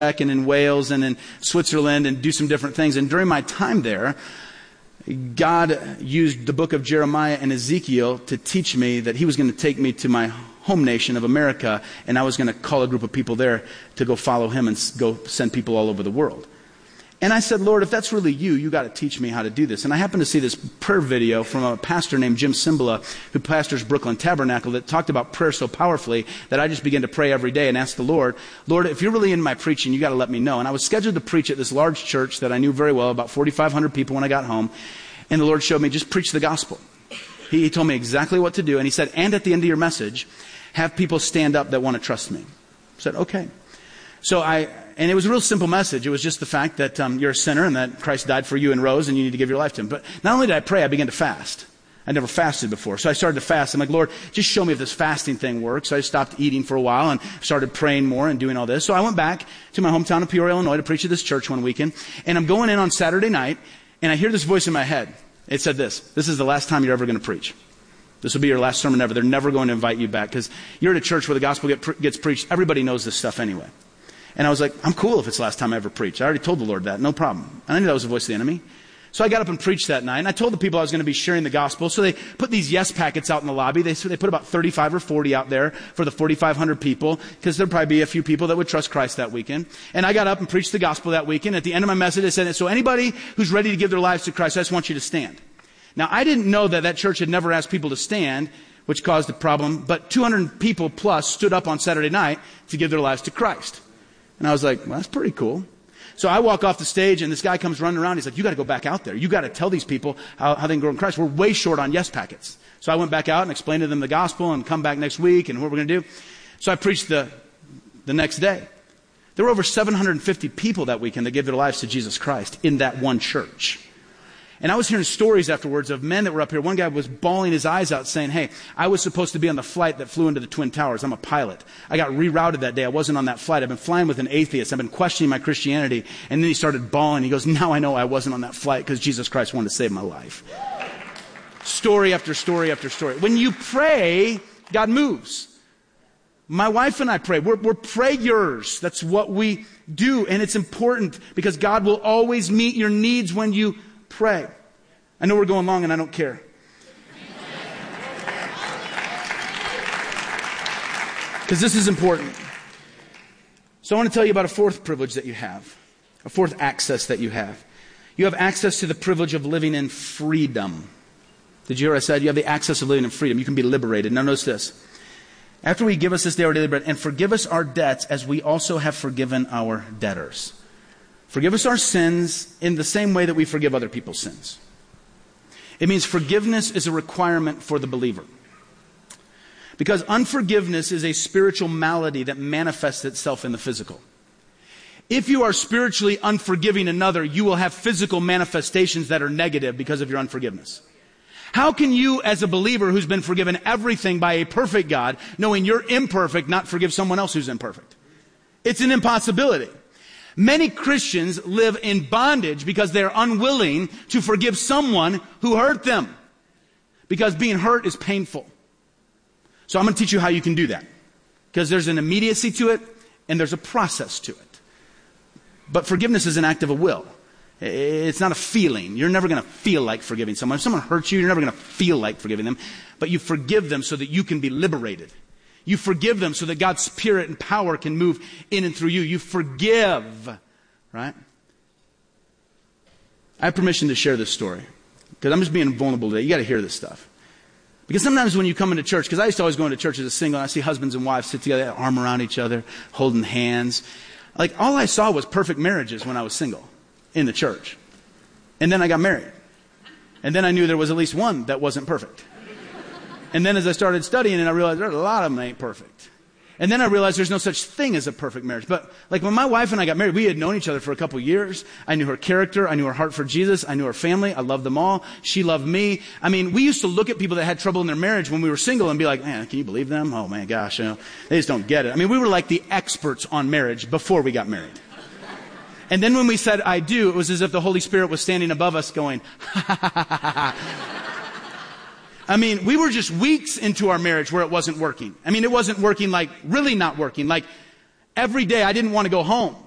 and in Wales and in Switzerland and do some different things. And during my time there, God used the book of Jeremiah and Ezekiel to teach me that he was going to take me to my home nation of America, and I was going to call a group of people there to go follow him and go send people all over the world. And I said, Lord, if that's really you got to teach me how to do this. And I happened to see this prayer video from a pastor named Jim Cymbala, who pastors Brooklyn Tabernacle, that talked about prayer so powerfully that I just began to pray every day and ask the Lord, if you're really in my preaching, you got to let me know. And I was scheduled to preach at this large church that I knew very well, about 4,500 people when I got home. And the Lord showed me, just preach the gospel. He told me exactly what to do. And he said, and at the end of your message, have people stand up that want to trust me. I said, okay. And it was a real simple message. It was just the fact that you're a sinner and that Christ died for you and rose and you need to give your life to him. But not only did I pray, I began to fast. I never fasted before. So I started to fast. I'm like, Lord, just show me if this fasting thing works. So I stopped eating for a while and started praying more and doing all this. So I went back to my hometown of Peoria, Illinois to preach at this church one weekend. And I'm going in on Saturday night and I hear this voice in my head. It said this is the last time you're ever going to preach. This will be your last sermon ever. They're never going to invite you back because you're at a church where the gospel gets preached. Everybody knows this stuff anyway. And I was like, I'm cool if it's the last time I ever preach. I already told the Lord that, no problem. And I knew that was the voice of the enemy. So I got up and preached that night. And I told the people I was going to be sharing the gospel. So they put these yes packets out in the lobby. They put about 35 or 40 out there for the 4,500 people because there'd probably be a few people that would trust Christ that weekend. And I got up and preached the gospel that weekend. At the end of my message, I said, so anybody who's ready to give their lives to Christ, I just want you to stand. Now, I didn't know that church had never asked people to stand, which caused a problem. But 200 people plus stood up on Saturday night to give their lives to Christ. And I was like, well, that's pretty cool. So I walk off the stage and this guy comes running around. He's like, you got to go back out there. You got to tell these people how they can grow in Christ. We're way short on yes packets. So I went back out and explained to them the gospel and come back next week and what we're going to do. So I preached the next day. There were over 750 people that weekend that gave their lives to Jesus Christ in that one church. And I was hearing stories afterwards of men that were up here. One guy was bawling his eyes out saying, hey, I was supposed to be on the flight that flew into the Twin Towers. I'm a pilot. I got rerouted that day. I wasn't on that flight. I've been flying with an atheist. I've been questioning my Christianity. And then he started bawling. He goes, now I know I wasn't on that flight because Jesus Christ wanted to save my life. Story after story after story. When you pray, God moves. My wife and I pray. We're prayers. That's what we do. And it's important because God will always meet your needs when you pray. I know we're going long and I don't care. Because this is important. So I want to tell you about a fourth privilege that you have. A fourth access that you have. You have access to the privilege of living in freedom. Did you hear what I said? You have the access of living in freedom. You can be liberated. Now notice this. After we give us this day our daily bread, and forgive us our debts as we also have forgiven our debtors. Forgive us our sins in the same way that we forgive other people's sins. It means forgiveness is a requirement for the believer. Because unforgiveness is a spiritual malady that manifests itself in the physical. If you are spiritually unforgiving another, you will have physical manifestations that are negative because of your unforgiveness. How can you, as a believer who's been forgiven everything by a perfect God, knowing you're imperfect, not forgive someone else who's imperfect? It's an impossibility. Many Christians live in bondage because they're unwilling to forgive someone who hurt them. Because being hurt is painful. So I'm going to teach you how you can do that. Because there's an immediacy to it and there's a process to it. But forgiveness is an act of a will. It's not a feeling. You're never going to feel like forgiving someone. If someone hurts you, you're never going to feel like forgiving them. But you forgive them so that you can be liberated. You forgive them so that God's Spirit and power can move in and through you. You forgive, right? I have permission to share this story because I'm just being vulnerable today. You got to hear this stuff. Because sometimes when you come into church, because I used to always go into church as a single, and I see husbands and wives sit together, arm around each other, holding hands. Like all I saw was perfect marriages when I was single in the church. And then I got married. And then I knew there was at least one that wasn't perfect. And then as I started studying, and I realized there's a lot of them that ain't perfect. And then I realized there's no such thing as a perfect marriage. But like when my wife and I got married, we had known each other for a couple years. I knew her character. I knew her heart for Jesus. I knew her family. I loved them all. She loved me. I mean, we used to look at people that had trouble in their marriage when we were single and be like, man, can you believe them? Oh my gosh, they just don't get it. I mean, we were like the experts on marriage before we got married. And then when we said, I do, it was as if the Holy Spirit was standing above us going, ha ha ha ha ha. I mean, we were just weeks into our marriage where it wasn't working. I mean, it wasn't working like really not working. Like every day I didn't want to go home.